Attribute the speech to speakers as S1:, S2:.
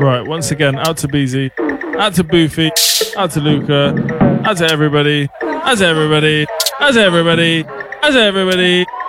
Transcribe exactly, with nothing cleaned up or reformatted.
S1: Right, once again, out to Beezy, out to Boofy, out to Luca, out to everybody, out to everybody, out to everybody, out to everybody.